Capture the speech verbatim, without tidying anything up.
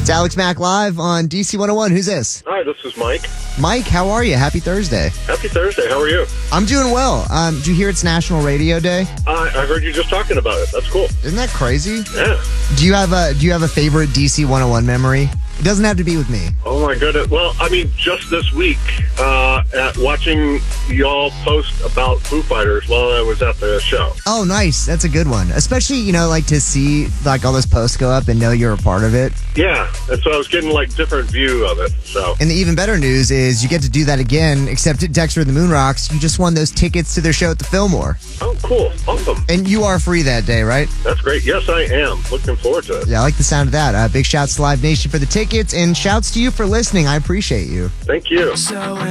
It's Alex Mack live on D C one oh one. Who's this? Hi, this is Mike. Mike, how are you? Happy Thursday. Happy Thursday. How are you? I'm doing well. Um, did you hear it's National Radio Day? Uh, I heard you just talking about it. That's cool. Isn't that crazy? Yeah. Do you have a Do you have a favorite D C one oh one memory? It doesn't have to be with me. Oh, my goodness. Well, I mean, just this week, uh, at watching y'all post about Foo Fighters while I was at the show. Oh, nice. That's a good one. Especially, you know, like to see like all those posts go up and know you're a part of it. Yeah. And so I was getting, like, different view of it. So. And the even better news is you get to do that again, except at Dexter and the Moonrocks. You just won those tickets to their show at the Fillmore. Oh, cool. Awesome. And you are free that day, right? That's great. Yes, I am. Looking forward to it. Yeah, I like the sound of that. Uh, big shouts to Live Nation for the tickets, and shouts to you for listening. I appreciate you. Thank you. So